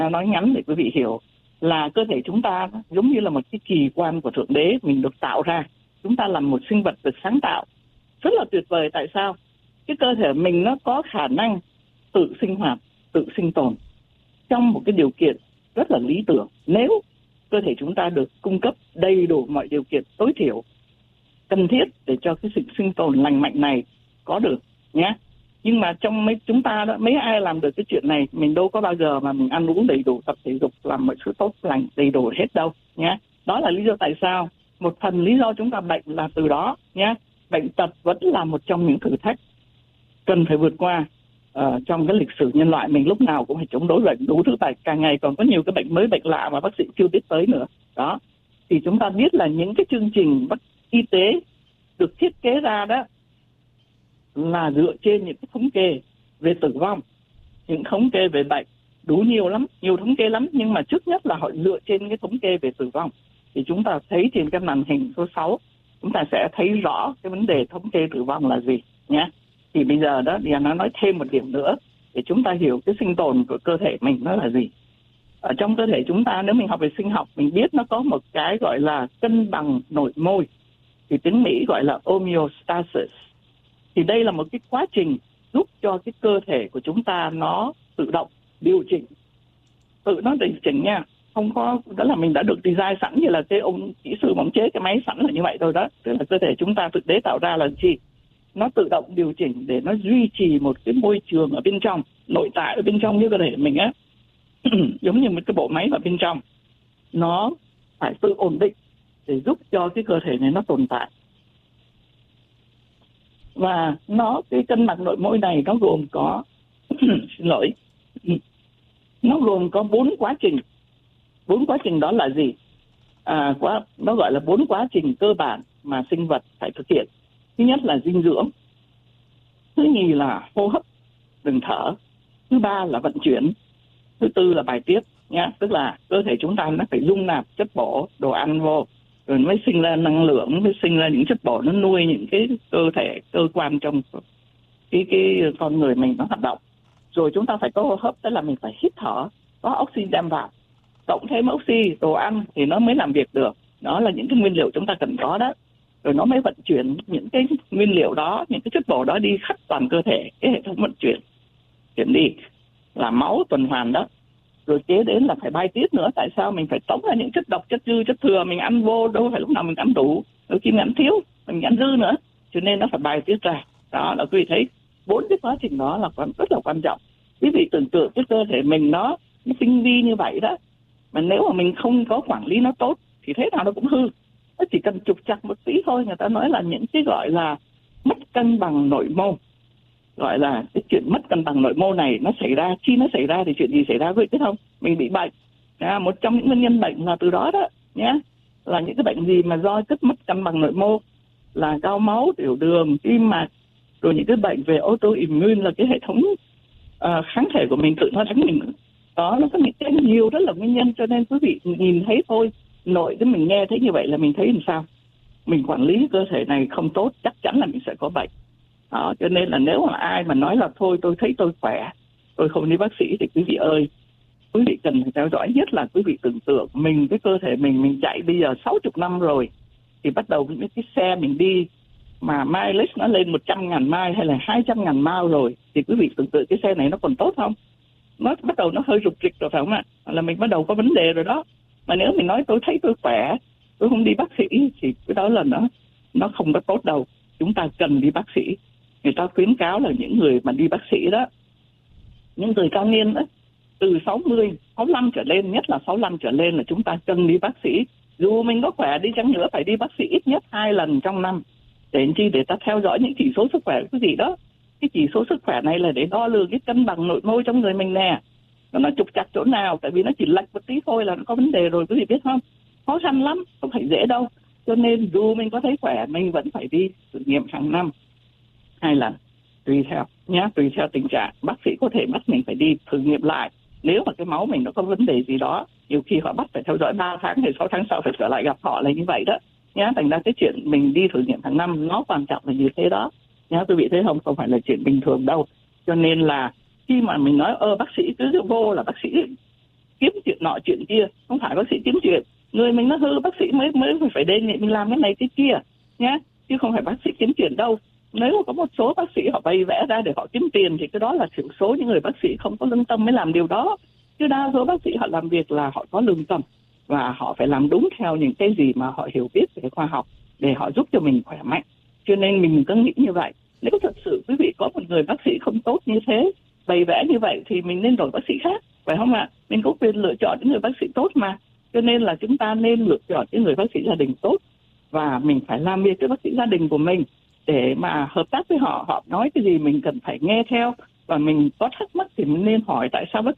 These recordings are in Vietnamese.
nói ngắn để quý vị hiểu là cơ thể chúng ta giống như là một cái kỳ quan của Thượng Đế mình được tạo ra. Chúng ta là một sinh vật được sáng tạo rất là tuyệt vời. Tại sao? Cái cơ thể mình nó có khả năng tự sinh hoạt, tự sinh tồn trong một cái điều kiện rất là lý tưởng. Nếu cơ thể chúng ta được cung cấp đầy đủ mọi điều kiện tối thiểu cần thiết để cho cái sự sinh tồn lành mạnh này có được nhé. Nhưng mà trong chúng ta đó, mấy ai làm được cái chuyện này? Mình đâu có bao giờ mà mình ăn uống đầy đủ, tập thể dục, làm mọi thứ tốt lành đầy đủ hết đâu nhé. Đó là lý do tại sao một phần lý do chúng ta bệnh là từ đó nhé. Bệnh tật vẫn là một trong những thử thách cần phải vượt qua trong cái lịch sử nhân loại. Mình lúc nào cũng phải chống đối bệnh, đủ thứ bệnh, càng ngày còn có nhiều cái bệnh mới, bệnh lạ mà bác sĩ chưa biết tới nữa. Đó, thì chúng ta biết là những cái chương trình y tế được thiết kế ra đó là dựa trên những cái thống kê về tử vong, những thống kê về bệnh đủ nhiều lắm, nhiều thống kê lắm. Nhưng mà trước nhất là họ dựa trên cái thống kê về tử vong. Thì chúng ta thấy trên cái màn hình số 6, chúng ta sẽ thấy rõ cái vấn đề thống kê tử vong là gì nhé. Thì bây giờ đó thì nó nói thêm một điểm nữa để chúng ta hiểu cái sinh tồn của cơ thể mình nó là gì. Ở trong cơ thể chúng ta, nếu mình học về sinh học, mình biết nó có một cái gọi là cân bằng nội môi, thì tiếng Mỹ gọi là homeostasis. Thì đây là một cái quá trình giúp cho cái cơ thể của chúng ta nó tự động điều chỉnh, tự nó điều chỉnh nha. Không có, đó là mình đã được design sẵn như là cái ông kỹ sư bóng chế cái máy sẵn là như vậy thôi đó. Tức là cơ thể chúng ta thực tế tạo ra là gì? Nó tự động điều chỉnh để nó duy trì một cái môi trường ở bên trong, nội tại ở bên trong như cơ thể mình á. Giống như một cái bộ máy ở bên trong, nó phải tự ổn định để giúp cho cái cơ thể này nó tồn tại. Và cái cân bằng nội môi này nó gồm có xin lỗi, nó gồm có 4 quá trình. 4 quá trình đó là gì? Nó gọi là 4 quá trình cơ bản mà sinh vật phải thực hiện. Thứ nhất là dinh dưỡng, thứ nhì là hô hấp, đường thở, thứ ba là vận chuyển, thứ tư là bài tiết nhá. Tức là cơ thể chúng ta nó phải dung nạp chất bổ, đồ ăn vô, rồi mới sinh ra năng lượng, mới sinh ra những chất bổ, nó nuôi những cái cơ quan trong cái con người mình nó hoạt động. Rồi chúng ta phải có hô hấp, tức là mình phải hít thở, có oxy đem vào, cộng thêm oxy, đồ ăn thì nó mới làm việc được. Đó là những cái nguyên liệu chúng ta cần có đó. Rồi nó mới vận chuyển những cái nguyên liệu đó, những cái chất bổ đó đi khắp toàn cơ thể, cái hệ thống vận chuyển đi là máu tuần hoàn đó. Rồi kế đến là phải bài tiết nữa. Tại sao? Mình phải tống ra những chất độc, chất dư, chất thừa mình ăn vô, đâu phải lúc nào mình ăn đủ, đôi khi mình ăn thiếu, mình ăn dư nữa, cho nên nó phải bài tiết ra. Đó là quý vị thấy 4 cái quá trình đó là rất là quan trọng. Quý vị tưởng tượng cái cơ thể mình nó tinh vi như vậy đó, mà nếu mà mình không có quản lý nó tốt thì thế nào nó cũng hư. Nó chỉ cần trục trặc một tí thôi, người ta nói là những cái gọi là mất cân bằng nội mô. Gọi là cái chuyện mất cân bằng nội mô này nó xảy ra, khi nó xảy ra thì chuyện gì xảy ra quý vị biết không? Mình bị bệnh. Một trong những nguyên nhân bệnh là từ đó đó nhé. Là những cái bệnh gì mà do mất cân bằng nội mô, là cao máu, tiểu đường, tim mạch, rồi những cái bệnh về autoimmune là cái hệ thống kháng thể của mình tự nó đánh mình. Đó, nó có những cái nhiều rất là nguyên nhân, cho nên quý vị nhìn thấy thôi, nội cái mình nghe thấy như vậy là mình thấy làm sao? Mình quản lý cơ thể này không tốt, chắc chắn là mình sẽ có bệnh. Đó, cho nên là nếu mà ai mà nói là thôi tôi thấy tôi khỏe, tôi không đi bác sĩ, thì quý vị ơi, quý vị cần phải theo dõi. Nhất là quý vị tưởng tượng mình, cái cơ thể mình chạy bây giờ 60 năm rồi, thì bắt đầu những cái xe mình đi mà mileage nó lên 100.000 mile hay là 200.000 mile rồi, thì quý vị tưởng tượng cái xe này nó còn tốt không? Nó bắt đầu nó hơi rục rịch rồi phải không ạ? Là mình bắt đầu có vấn đề rồi đó. Mà nếu mình nói tôi thấy tôi khỏe, tôi không đi bác sĩ, thì cái đó là nó không có tốt đâu. Chúng ta cần đi bác sĩ. Người ta khuyến cáo là những người mà đi bác sĩ đó, những người cao niên đó, từ 60, 65 trở lên, nhất là 65 trở lên là chúng ta cần đi bác sĩ. Dù mình có khỏe đi chăng nữa, phải đi bác sĩ ít nhất 2 lần trong năm. Để chi? Để ta theo dõi những chỉ số sức khỏe cái gì đó. Cái chỉ số sức khỏe này là để đo lường cái cân bằng nội môi trong người mình nè. Nó trục trặc chỗ nào, tại vì nó chỉ lệch một tí thôi là nó có vấn đề rồi, quý vị biết không? Khó khăn lắm, không phải dễ đâu. Cho nên dù mình có thấy khỏe, mình vẫn phải đi thử nghiệm hàng năm 2 lần, tùy theo tình trạng. Bác sĩ có thể bắt mình phải đi thử nghiệm lại. Nếu mà cái máu mình nó có vấn đề gì đó, nhiều khi họ bắt phải theo dõi 3 tháng hay 6 tháng sau phải trở lại gặp họ là như vậy đó nhá. Thành ra cái chuyện mình đi thử nghiệm hàng năm nó quan trọng là như thế đó nhá, quý vị thấy không phải là chuyện bình thường đâu. Cho nên là khi mà mình nói bác sĩ cứ vô là bác sĩ nọ chuyện kia, không phải bác sĩ kiếm chuyện. Người mình nó hư, bác sĩ mới phải đề nghị mình làm cái này cái kia nhé, chứ không phải bác sĩ kiếm chuyện đâu. Nếu mà có một số bác sĩ họ bày vẽ ra để họ kiếm tiền thì cái đó là thiểu số những người bác sĩ không có lương tâm mới làm điều đó. Chứ đa số bác sĩ họ làm việc là họ có lương tâm và họ phải làm đúng theo những cái gì mà họ hiểu biết về khoa học để họ giúp cho mình khỏe mạnh. Cho nên mình cứ nghĩ như vậy. Nếu thật sự quý vị có một người bác sĩ không tốt như thế, bày vẽ như vậy thì mình nên đổi bác sĩ khác, phải không ạ? Mình có quyền lựa chọn những người bác sĩ tốt mà. Cho nên là chúng ta nên lựa chọn những người bác sĩ gia đình tốt, và mình phải làm việc với bác sĩ gia đình của mình để mà hợp tác với họ. Họ nói cái gì mình cần phải nghe theo, và mình có thắc mắc thì mình nên hỏi tại sao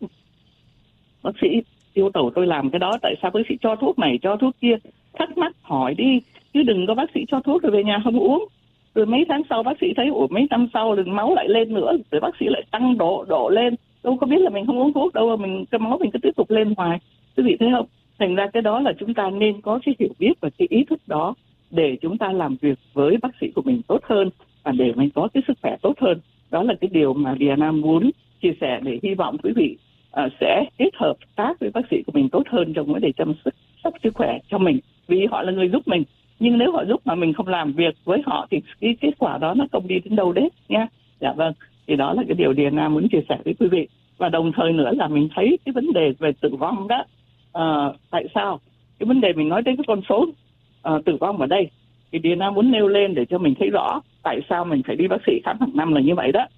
bác sĩ yêu cầu tôi làm cái đó, tại sao bác sĩ cho thuốc này cho thuốc kia. Thắc mắc hỏi đi, chứ đừng có bác sĩ cho thuốc rồi về nhà không uống, rồi mấy tháng sau bác sĩ thấy mấy năm sau rồi máu lại lên nữa, rồi bác sĩ lại tăng độ lên. Đâu có biết là mình không uống thuốc đâu, mà cái máu mình cứ tiếp tục lên hoài. Quý vị thấy không? Thành ra cái đó là chúng ta nên có cái hiểu biết và cái ý thức đó để chúng ta làm việc với bác sĩ của mình tốt hơn, và để mình có cái sức khỏe tốt hơn. Đó là cái điều mà Diana muốn chia sẻ, để hy vọng quý vị sẽ kết hợp tác với bác sĩ của mình tốt hơn trong vấn đề chăm sóc sức khỏe cho mình, vì họ là người giúp mình. Nhưng nếu họ giúp mà mình không làm việc với họ thì cái kết quả đó nó không đi đến đâu đấy nha. Dạ vâng, thì đó là cái điều Diana muốn chia sẻ với quý vị. Và đồng thời nữa là mình thấy cái vấn đề về tử vong đó, tại sao cái vấn đề mình nói đến cái con số tử vong ở đây thì Diana muốn nêu lên để cho mình thấy rõ tại sao mình phải đi bác sĩ khám hàng năm là như vậy đó.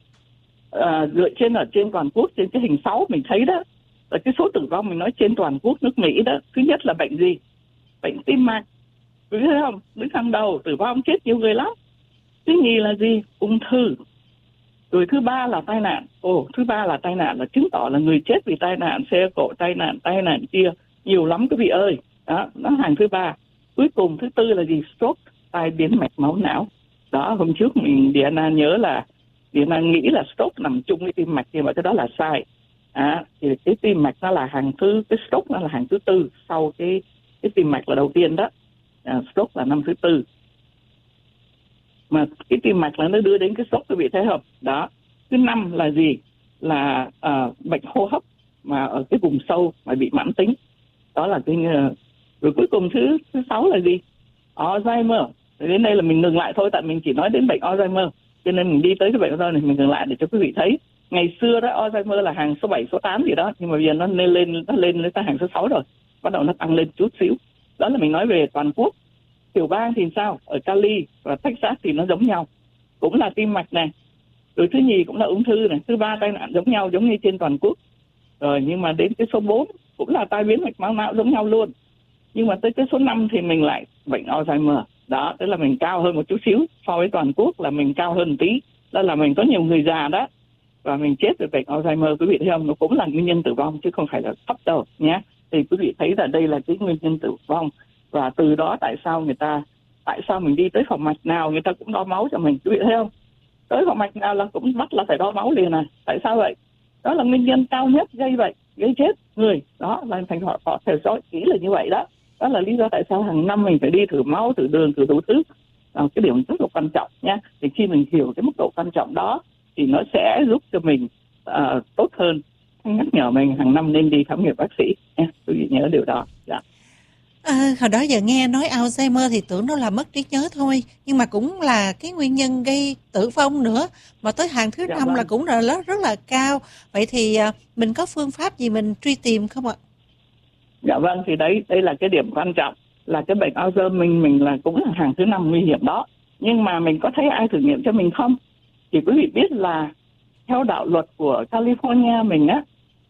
Dựa trên toàn quốc, trên cái hình 6 mình thấy đó là cái số tử vong mình nói trên toàn quốc nước Mỹ đó. Thứ nhất là bệnh gì? Bệnh tim mạch, quý thấy không? Đứng hàng đầu, tử vong chết nhiều người lắm. Thứ nhì là gì? Ung thư. Rồi thứ ba là tai nạn. Thứ ba là tai nạn là chứng tỏ là người chết vì tai nạn xe cộ, tai nạn kia nhiều lắm quý vị ơi. Đó, nó hàng thứ ba. Cuối cùng thứ tư là gì? Stroke, tai biến mạch máu não. Đó, hôm trước Diana nhớ là Diana nghĩ là stroke nằm chung với tim mạch, nhưng mà cái đó là sai. Thì cái tim mạch nó là hàng thứ, cái stroke nó là hàng thứ tư, sau cái tim mạch là đầu tiên đó. Stroke là năm thứ tư. Mà cái tim mạch là nó đưa đến cái stroke, quý vị thấy không? Đó. Thứ năm là gì? Là bệnh hô hấp mà ở cái vùng sâu mà bị mãn tính. Đó là cái rồi cuối cùng thứ 6 là gì? Alzheimer. Đến đây là mình ngừng lại thôi, tại mình chỉ nói đến bệnh Alzheimer, cho nên mình đi tới cái bệnh Alzheimer này mình ngừng lại để cho quý vị thấy. Ngày xưa đó Alzheimer là hàng số 7, số 8 gì đó, nhưng mà bây giờ nó lên tới hàng số 6 rồi, bắt đầu nó tăng lên chút xíu. Đó là mình nói về toàn quốc. Tiểu bang thì sao? Ở Cali và Texas thì nó giống nhau, cũng là tim mạch này. Rồi thứ nhì cũng là ung thư này, thứ ba tai nạn giống nhau, giống như trên toàn quốc. Rồi nhưng mà đến cái số 4 cũng là tai biến mạch máu não giống nhau luôn. Nhưng mà tới cái số 5 thì mình lại bệnh Alzheimer. Đó, tức là mình cao hơn một chút xíu so với toàn quốc, là mình cao hơn tí. Đó là mình có nhiều người già đó, và mình chết về bệnh Alzheimer, quý vị thấy không? Nó cũng là nguyên nhân tử vong chứ không phải là thấp đâu nhé. Thì quý vị thấy là đây là cái nguyên nhân tử vong. Và từ đó tại sao mình đi tới phòng mạch nào người ta cũng đo máu cho mình, quý vị thấy không? Tới phòng mạch nào là cũng bắt là phải đo máu liền này. Tại sao vậy? Đó là nguyên nhân cao nhất gây chết người. Đó là thành họ theo dõi kỹ là như vậy đó. Đó là lý do tại sao hàng năm mình phải đi thử máu, thử đường, thử đủ thứ. Cái điều rất là quan trọng nha. Thì khi mình hiểu cái mức độ quan trọng đó thì nó sẽ giúp cho mình tốt hơn. Nhắc nhở mình hàng năm nên đi khám nghiệm bác sĩ nha. Quý vị nhớ điều đó. Dạ. Hồi đó giờ nghe nói Alzheimer thì tưởng nó là mất trí nhớ thôi, nhưng mà cũng là cái nguyên nhân gây tử vong nữa, mà tới hàng thứ 5 là cũng là rất là cao. Vậy thì mình có phương pháp gì mình truy tìm không ạ? Dạ vâng, thì đây là cái điểm quan trọng, là cái bệnh Alzheimer mình là cũng là hàng thứ 5 nguy hiểm đó. Nhưng mà mình có thấy ai thử nghiệm cho mình không? Thì quý vị biết là theo đạo luật của California mình á,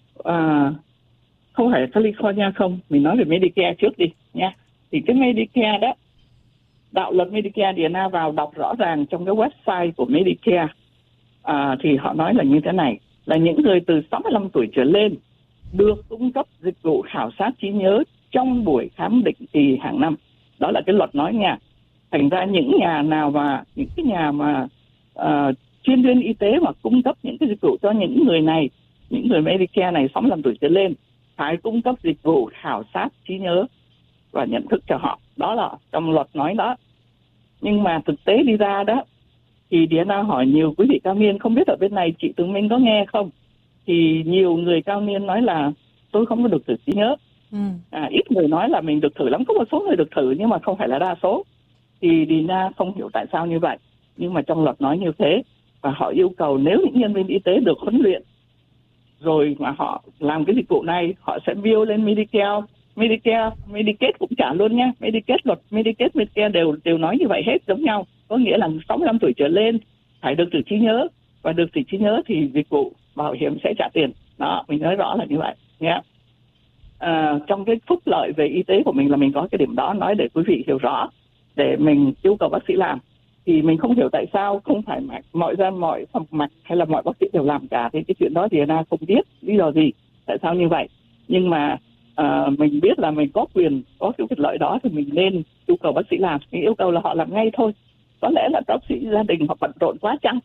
không phải California không, mình nói về Medicare trước đi nha. Thì cái Medicare đó, đạo luật Medicare Diana vào đọc rõ ràng trong cái website của Medicare. Thì họ nói là như thế này, là những người từ 65 tuổi trở lên được cung cấp dịch vụ khảo sát trí nhớ trong buổi khám định kỳ hàng năm. Đó là cái luật nói nha. Thành ra những cái nhà mà chuyên viên y tế mà cung cấp những cái dịch vụ cho những người này, những người Medicare này 65 tuổi trở lên, phải cung cấp dịch vụ khảo sát trí nhớ và nhận thức cho họ. Đó là trong luật nói đó. Nhưng mà thực tế đi ra đó, thì Diana hỏi nhiều quý vị cao niên, không biết ở bên này chị Tường Minh có nghe không? Thì nhiều người cao niên nói là tôi không có được thử trí nhớ. Ít người nói là mình được thử lắm, có một số người được thử nhưng mà không phải là đa số. Thì Dina không hiểu tại sao như vậy, nhưng mà trong luật nói như thế. Và họ yêu cầu nếu những nhân viên y tế được huấn luyện rồi mà họ làm cái dịch vụ này, họ sẽ bill lên Medicare, Medicaid cũng trả luôn nha. Luật Medicaid, Medicare đều nói như vậy hết, giống nhau. Có nghĩa là 65 tuổi trở lên phải được thử trí nhớ, và được thử trí nhớ thì dịch vụ bảo hiểm sẽ trả tiền. Đó, mình nói rõ là như vậy nhé. Trong cái phúc lợi về y tế của mình là mình có cái điểm đó, nói để quý vị hiểu rõ, để mình yêu cầu bác sĩ làm. Thì mình không hiểu tại sao không phải mọi phòng mạch hay là mọi bác sĩ đều làm cả. Thì cái chuyện đó thì Anna không biết lý do gì, tại sao như vậy. Nhưng mà mình biết là mình có quyền, có cái quyền lợi đó thì mình nên yêu cầu bác sĩ làm. Mình yêu cầu là họ làm ngay thôi. Có lẽ là bác sĩ gia đình họ bận rộn quá chăng,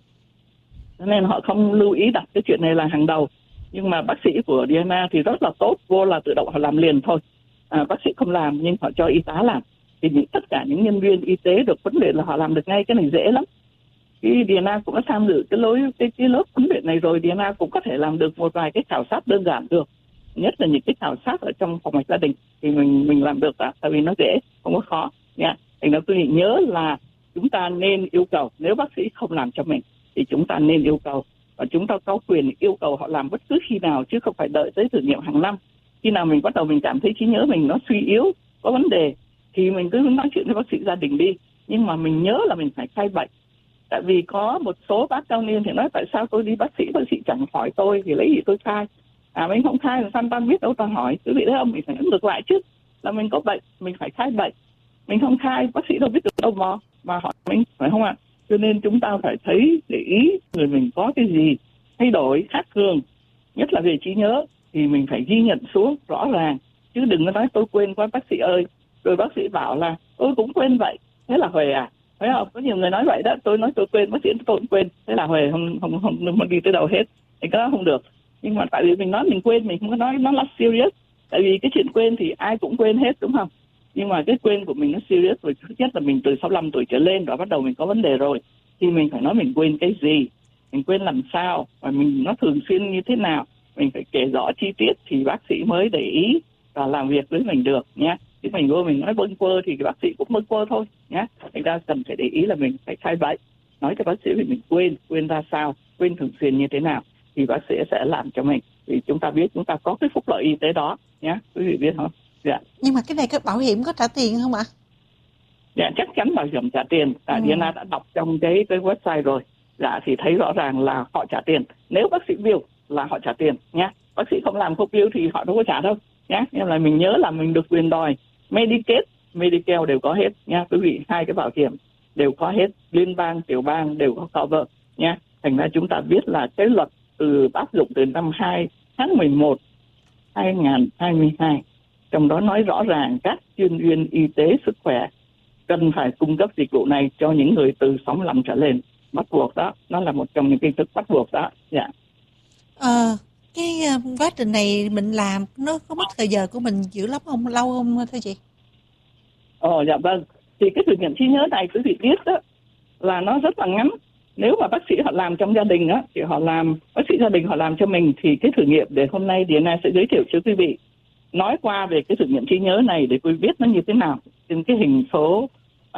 nên họ không lưu ý đặt cái chuyện này là hàng đầu. Nhưng mà bác sĩ của Diana thì rất là tốt, vô là tự động họ làm liền thôi. Bác sĩ không làm nhưng họ cho y tá làm. Thì tất cả những nhân viên y tế được huấn luyện là họ làm được ngay, cái này dễ lắm. Cái Diana cũng đã tham dự cái lớp huấn luyện này rồi, Diana cũng có thể làm được một vài cái khảo sát đơn giản được. Nhất là những cái khảo sát ở trong phòng mạch gia đình thì mình làm được tại vì nó dễ, không có khó nha. Thành ra tôi nhớ là chúng ta nên yêu cầu, nếu bác sĩ không làm cho mình thì chúng ta nên yêu cầu, và chúng ta có quyền yêu cầu họ làm bất cứ khi nào, chứ không phải đợi tới thử nghiệm hàng năm. Khi nào mình bắt đầu mình cảm thấy trí nhớ mình nó suy yếu, có vấn đề, thì mình cứ nói chuyện với bác sĩ gia đình đi. Nhưng mà mình nhớ là mình phải khai bệnh. Tại vì có một số bác cao niên thì nói tại sao tôi đi bác sĩ chẳng hỏi tôi thì lấy gì tôi khai. Mình không khai là sao ta biết đâu, ta hỏi. Quý vị thấy không, mình phải ngược lại chứ, là mình có bệnh mình phải khai bệnh. Mình không khai bác sĩ đâu biết được đâu mà hỏi mình, phải không ạ? Cho nên chúng ta phải thấy, để ý người mình có cái gì thay đổi khác thường, nhất là về trí nhớ, thì mình phải ghi nhận xuống rõ ràng. Chứ đừng có nói tôi quên quá bác sĩ ơi, rồi bác sĩ bảo là tôi cũng quên vậy, thế là huề phải không? Có nhiều người nói vậy đó, tôi nói tôi quên, bác sĩ tôi cũng quên, thế là huề, không đi tới đâu hết. Thì cái đó không được. Nhưng mà tại vì mình nói mình quên, mình không có nói nó là serious. Tại vì cái chuyện quên thì ai cũng quên hết, đúng không? Nhưng mà cái quên của mình nó serious rồi. Thứ nhất là mình từ 65 tuổi trở lên rồi bắt đầu mình có vấn đề rồi, thì mình phải nói mình quên cái gì, mình quên làm sao, và nó thường xuyên như thế nào. Mình phải kể rõ chi tiết thì bác sĩ mới để ý và làm việc với mình được nhé. Chứ mình vô mình nói bâng quơ thì bác sĩ cũng bâng quơ thôi nhé. Thành ra cần phải để ý là mình phải khai bệnh, nói cho bác sĩ vì mình quên ra sao, quên thường xuyên như thế nào, thì bác sĩ sẽ làm cho mình. Vì chúng ta biết chúng ta có cái phúc lợi y tế đó nhé, quý vị biết không? Dạ. Nhưng mà cái này cái bảo hiểm có trả tiền không ạ? Dạ, chắc chắn bảo hiểm trả tiền. Diana đã đọc trong cái website rồi. Dạ, thì thấy rõ ràng là họ trả tiền. Nếu bác sĩ bill là họ trả tiền nhé. Bác sĩ không làm không bill thì họ đâu có trả đâu nhé. Nhưng là mình nhớ là mình được quyền đòi. Medicaid, Medicare đều có hết nha quý vị. Hai cái bảo hiểm đều có hết. Liên bang, tiểu bang đều có cover nhé. Thành ra chúng ta biết là cái luật áp dụng từ năm 2 tháng 11 2022. Trong đó nói rõ ràng các chuyên viên y tế sức khỏe cần phải cung cấp dịch vụ này cho những người từ 65 trở lên. Bắt buộc đó, nó là một trong những kiến thức bắt buộc đó. Dạ. Cái quá trình này mình làm nó có mất thời giờ của mình dữ lắm không, lâu không thưa chị? Dạ vâng. Thì cái thử nghiệm trí nhớ này quý vị biết đó là nó rất là ngắn. Nếu mà bác sĩ họ làm trong gia đình á thì bác sĩ gia đình họ làm cho mình, thì cái thử nghiệm để hôm nay Diana sẽ giới thiệu cho quý vị, nói qua về cái thử nghiệm trí nhớ này để quý vị biết nó như thế nào. Trên cái hình số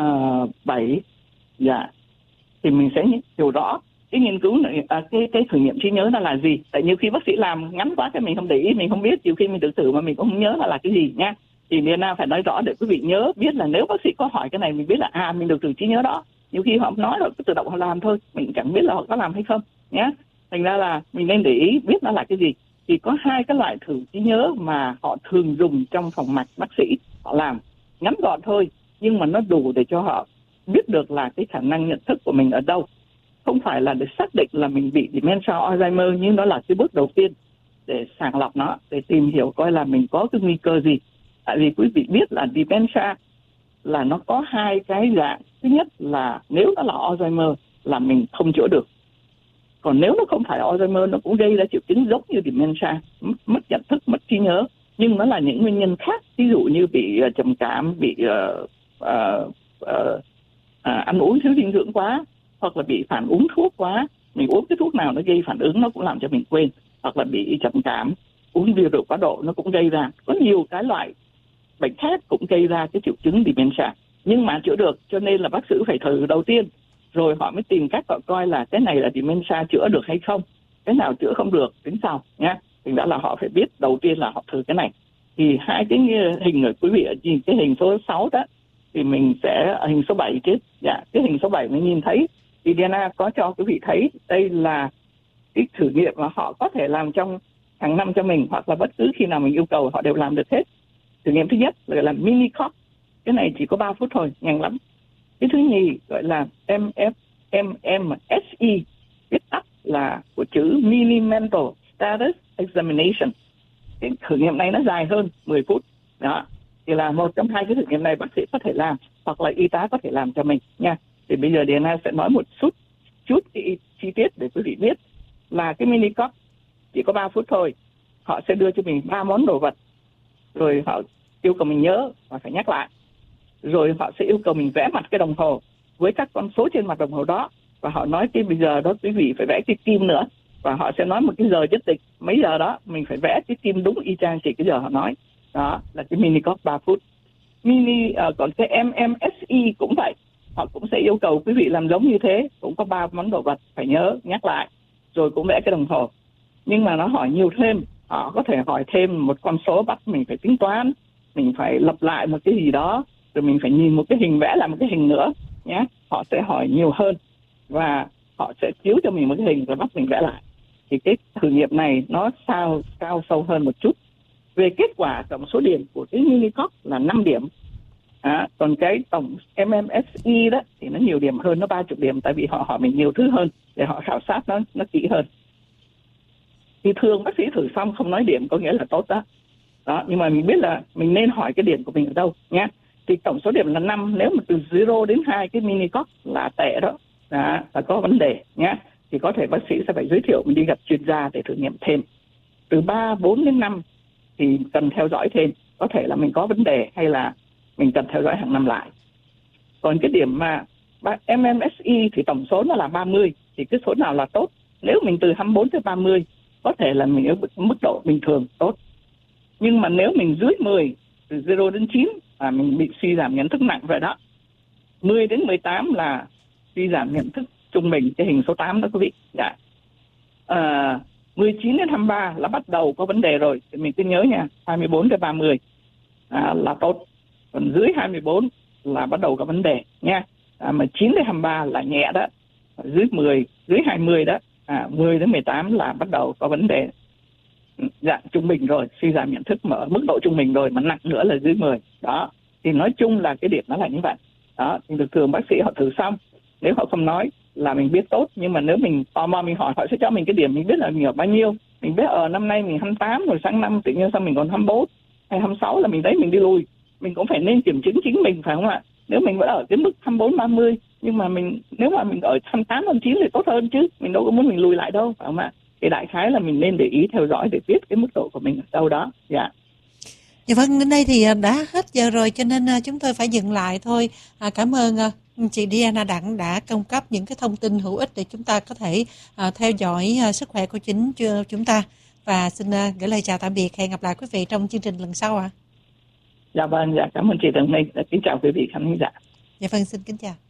7, dạ, thì mình sẽ hiểu rõ cái nghiên cứu này, cái thử nghiệm trí nhớ nó là gì. Tại nhiều khi bác sĩ làm ngắn quá cái mình không để ý, mình không biết, nhiều khi mình tự thử mà mình cũng không nhớ là cái gì nha. Thì Diana phải nói rõ để quý vị nhớ, biết là nếu bác sĩ có hỏi cái này mình biết là mình được thử trí nhớ đó. Nhiều khi họ nói rồi cứ tự động họ làm thôi, mình chẳng biết là họ có làm hay không nhé. Thành ra là mình nên để ý biết nó là cái gì. Thì có hai cái loại thử trí nhớ mà họ thường dùng trong phòng mạch bác sĩ, họ làm ngắn gọn thôi, nhưng mà nó đủ để cho họ biết được là cái khả năng nhận thức của mình ở đâu. Không phải là để xác định là mình bị dementia Alzheimer, nhưng đó là cái bước đầu tiên để sàng lọc nó, để tìm hiểu coi là mình có cái nguy cơ gì. Tại vì quý vị biết là dementia là nó có hai cái dạng. Thứ nhất là nếu nó là Alzheimer là mình không chữa được. Còn nếu nó không phải Alzheimer, nó cũng gây ra triệu chứng giống như dementia, mất nhận thức, mất trí nhớ, nhưng nó là những nguyên nhân khác. Ví dụ như bị trầm cảm, bị ăn uống thiếu dinh dưỡng quá, hoặc là bị phản ứng thuốc quá. Mình uống cái thuốc nào nó gây phản ứng, nó cũng làm cho mình quên. Hoặc là bị trầm cảm, uống bia rượu quá độ nó cũng gây ra. Có nhiều cái loại bệnh khác cũng gây ra cái triệu chứng dementia, nhưng mà chữa được, cho nên là bác sĩ phải thử đầu tiên, rồi họ mới tìm cách họ coi là cái này là dementia chữa được hay không, cái nào chữa không được tính sau nhá. Thì đã là họ phải biết đầu tiên là họ thử cái này. Thì hai cái hình ở quý vị ở cái hình số 6 đó, thì mình sẽ hình số 7 chứ. Dạ, cái hình số 7 mình nhìn thấy thì Diana có cho quý vị thấy đây là cái thử nghiệm mà họ có thể làm trong hàng năm cho mình, hoặc là bất cứ khi nào mình yêu cầu họ đều làm được hết. Thử nghiệm thứ nhất là làm mini cough, cái này chỉ có 3 phút thôi, nhanh lắm. Cái thứ nhì gọi là MMSE, viết tắt là của chữ Mini Mental Status Examination. Cái thử nghiệm này nó dài hơn 10 phút. Đó, thì là một trong hai cái thử nghiệm này bác sĩ có thể làm, hoặc là y tá có thể làm cho mình nha. Thì bây giờ Diana sẽ nói một chút cái chi tiết để quý vị biết là cái mini cough chỉ có 3 phút thôi. Họ sẽ đưa cho mình 3 món đồ vật, rồi họ yêu cầu mình nhớ và phải nhắc lại. Rồi họ sẽ yêu cầu mình vẽ mặt cái đồng hồ với các con số trên mặt đồng hồ đó, và họ nói cái bây giờ đó quý vị phải vẽ cái kim nữa, và họ sẽ nói một cái giờ nhất định, mấy giờ đó mình phải vẽ cái kim đúng y chang chỉ cái giờ họ nói. Đó là cái mini cough 3 phút. Còn cái MMSE cũng vậy, họ cũng sẽ yêu cầu quý vị làm giống như thế, cũng có 3 món đồ vật phải nhớ nhắc lại, rồi cũng vẽ cái đồng hồ. Nhưng mà nó hỏi nhiều thêm, họ có thể hỏi thêm một con số bắt mình phải tính toán, mình phải lập lại một cái gì đó, rồi mình phải nhìn một cái hình vẽ lại một cái hình nữa nhé. Họ sẽ hỏi nhiều hơn và họ sẽ chiếu cho mình một cái hình rồi bắt mình vẽ lại. Thì cái thử nghiệm này nó cao sâu hơn một chút. Về kết quả, tổng số điểm của cái mini cough là 5 điểm. Còn cái tổng MMSE đó thì nó nhiều điểm hơn, nó 30 điểm, tại vì họ hỏi mình nhiều thứ hơn để họ khảo sát nó kỹ hơn. Thì thường bác sĩ thử xong không nói điểm có nghĩa là tốt đó. Nhưng mà mình biết là mình nên hỏi cái điểm của mình ở đâu nhé. Thì tổng số điểm là 5, nếu mà từ 0 đến 2 cái mini cough là tệ đó, là có vấn đề nhé. Thì có thể bác sĩ sẽ phải giới thiệu mình đi gặp chuyên gia để thử nghiệm thêm. Từ 3, 4 đến 5 thì cần theo dõi thêm, có thể là mình có vấn đề hay là mình cần theo dõi hàng năm lại. Còn cái điểm mà MMSE thì tổng số nó là 30, thì cái số nào là tốt? Nếu mình từ 24 tới 30 có thể là mình ở mức độ bình thường tốt. Nhưng mà nếu mình dưới 10, từ 0 đến 9 là mình bị suy giảm nhận thức nặng rồi đó. 10 đến 18 là suy giảm nhận thức trung bình, cái hình số 8 đó quý vị. 19 đến 23 là bắt đầu có vấn đề rồi, thì mình cứ nhớ nha, 24 đến 30 là tốt. Còn dưới 24 là bắt đầu có vấn đề nha. Mà 9 đến 23 là nhẹ đó. Dưới 10, dưới 20 đó, 10 đến 18 là bắt đầu có vấn đề dạng trung bình rồi, suy giảm nhận thức mà ở mức độ trung bình rồi, mà nặng nữa là dưới 10. Đó, thì nói chung là cái điểm nó là như vậy. Đó, thì thường bác sĩ họ thử xong, nếu họ không nói là mình biết tốt, nhưng mà nếu mình tò mò mình hỏi, họ sẽ cho mình cái điểm, mình biết là mình ở bao nhiêu. Mình biết năm nay mình 28 rồi, sang năm tự nhiên sao mình còn 24 hay 26 là mình thấy mình đi lùi. Mình cũng phải nên kiểm chứng chính mình, phải không ạ? Nếu mình vẫn ở cái mức 24, 30, nhưng mà nếu mà mình ở 28, 29 thì tốt hơn chứ. Mình đâu có muốn mình lùi lại đâu, phải không ạ? Thì đại khái là mình nên để ý theo dõi để biết cái mức độ của mình ở đâu đó. Dạ. Dạ vâng, đến đây thì đã hết giờ rồi, cho nên chúng tôi phải dừng lại thôi. Cảm ơn chị Diana Đặng đã cung cấp những cái thông tin hữu ích để chúng ta có thể theo dõi sức khỏe của chính chúng ta. Và xin gửi lời chào tạm biệt, hẹn gặp lại quý vị trong chương trình lần sau ạ. Dạ vâng, dạ cảm ơn chị Tường Minh, kính chào quý vị khán giả. Dạ vâng, xin kính chào.